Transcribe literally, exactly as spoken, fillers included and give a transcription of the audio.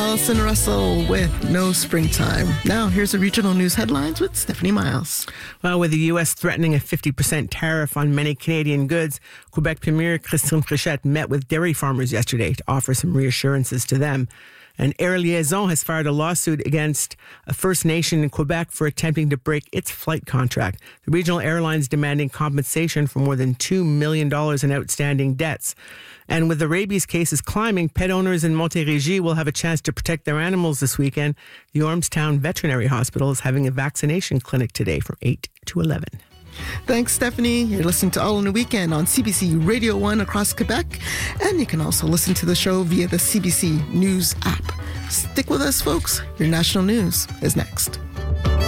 Allison Russell with No Springtime. Now, here's the regional news headlines with Stephanie Miles. Well, with the U S threatening a fifty percent tariff on many Canadian goods, Quebec Premier Christine Fréchette met with dairy farmers yesterday to offer some reassurances to them. And Air Liaison has filed a lawsuit against a First Nation in Quebec for attempting to break its flight contract. The regional airline's demanding compensation for more than two million dollars in outstanding debts. And with the rabies cases climbing, pet owners in Montérégie will have a chance to protect their animals this weekend. The Ormstown Veterinary Hospital is having a vaccination clinic today from eight to eleven. Thanks, Stephanie. You're listening to All in the Weekend on C B C Radio one across Quebec. And you can also listen to the show via the C B C News app. Stick with us, folks. Your national news is next.